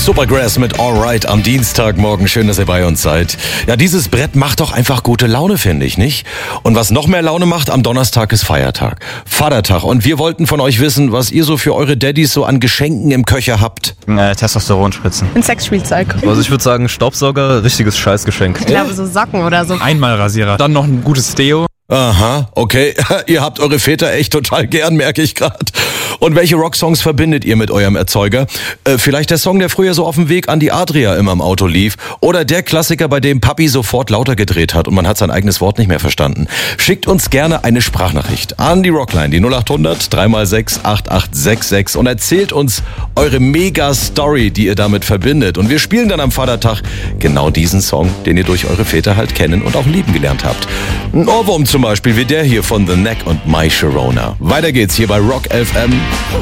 Supergrass mit Alright am Dienstagmorgen. Schön, dass ihr bei uns seid. Ja, dieses Brett macht doch einfach gute Laune, finde ich, nicht? Und was noch mehr Laune macht, am Donnerstag ist Feiertag. Vatertag. Und wir wollten von euch wissen, was ihr so für eure Daddys so an Geschenken im Köcher habt. Testosteronspritzen. Ein Sexspielzeug. Also ich würde sagen Staubsauger, richtiges Scheißgeschenk. Ich glaube so Socken oder so. Einmalrasierer. Dann noch ein gutes Deo. Aha, okay. Ihr habt eure Väter echt total gern, merke ich gerade. Und welche Rocksongs verbindet ihr mit eurem Erzeuger? Vielleicht der Song, der früher so auf dem Weg an die Adria immer im Auto lief. Oder der Klassiker, bei dem Papi sofort lauter gedreht hat und man hat sein eigenes Wort nicht mehr verstanden. Schickt uns gerne eine Sprachnachricht an die Rockline, die 0800 3x6 8866 und erzählt uns eure Mega-Story, die ihr damit verbindet. Und wir spielen dann am Vatertag genau diesen Song, den ihr durch eure Väter halt kennen und auch lieben gelernt habt. Ein Ohrwurm zum Beispiel wie der hier von The Neck und My Sharona. Weiter geht's hier bei Rock FM.